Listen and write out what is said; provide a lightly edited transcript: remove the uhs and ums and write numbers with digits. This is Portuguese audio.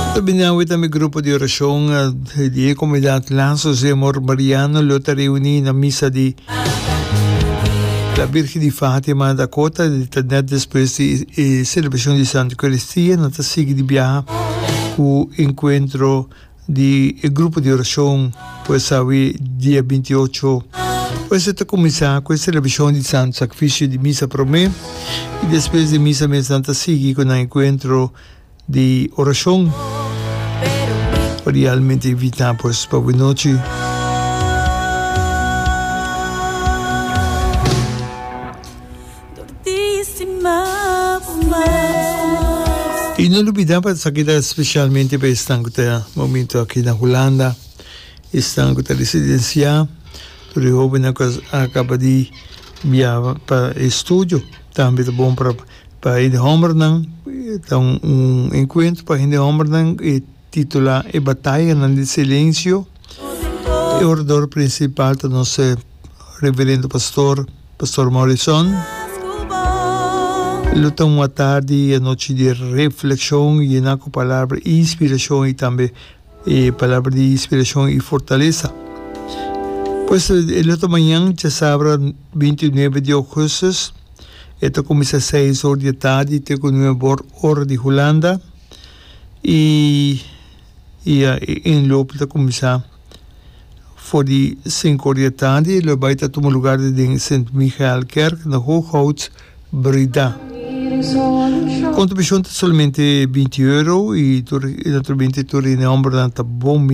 Binawi também grupo de oração de comunidade lá, José Mor Mariano, lota reuni na missa de la Virgem de Fátima da Cota, depois de celebração de Santa Eucaristia, nós seguimos de viajar o encontro de grupo de oração, pois aí dia 28, pois está começar com a celebração de Santo Sacrifício de Missa Promé, e depois de missa mesmo Santa sigue com o encontro de oração, realmente evitar pues para boa noite. E não olvidar para aqui especialmente para estar momento aqui na Holanda, estar com a residência, o jovem acaba de viajar para o estúdio, também é bom para ir de Homerdan, então encontro para ir de Homerdan e titula E Batalha no Silêncio. O orador principal é o nosso reverendo pastor Morrison. Luta uma tarde e noite de reflexão e com palavra de inspiração e também palavra de inspiração e fortaleza. Pois luta amanhã, sábado 29 de agosto, começa às 6 horas da tarde, tem com uma hora de Holanda e em loop de começar voor die 5 horas da tarde, ele vai estar no lugar de St. Michael Kerk, na Hooghout, Breda. Contribuição é somente €20 e naturalmente tudo em Homerdan está bom.